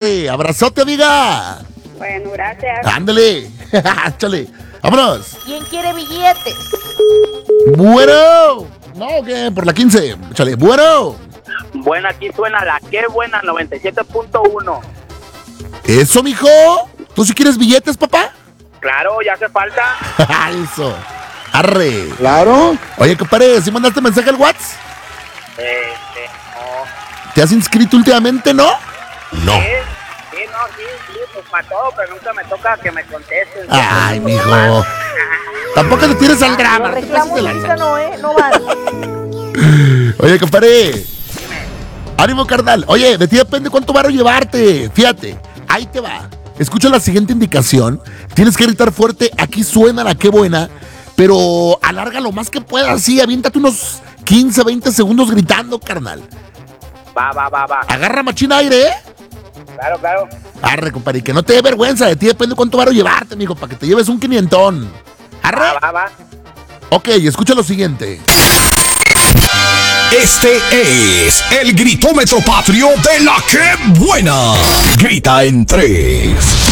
Arre, abrazote, amiga. Bueno, gracias. Ándale. Échale. Vámonos. ¿Quién quiere billetes? Bueno. No, ¿qué? Por la 15. Échale. Bueno. Bueno, aquí suena la que buena 97.1. Eso, mijo. ¿Tú sí quieres billetes, papá? Claro, ya hace falta. Eso. Arre. Claro. Oye, compadre, ¿sí mandaste mensaje al WhatsApp? No. ¿Te has inscrito últimamente, no? No. Sí, pues para todo, pero nunca me toca que me contesten. Ay, mijo. Tampoco te tires al drama. Los reclamos ahorita no, no van. Oye, compadre. Ánimo, carnal. Oye, de ti depende cuánto varo llevarte. Fíjate, ahí te va. Escucha la siguiente indicación. Tienes que gritar fuerte. Aquí suena la que buena. Pero alarga lo más que puedas. Sí, aviéntate unos 15, 20 segundos gritando, carnal. Va. Agarra machín aire, ¿eh? Claro. Arre, compadre. Que no te dé vergüenza. De ti depende cuánto varo llevarte, mijo. Para que te lleves un 500. Arre. Va. Ok, escucha lo siguiente. Este es el gritómetro patrio de la que buena. Grita en 3,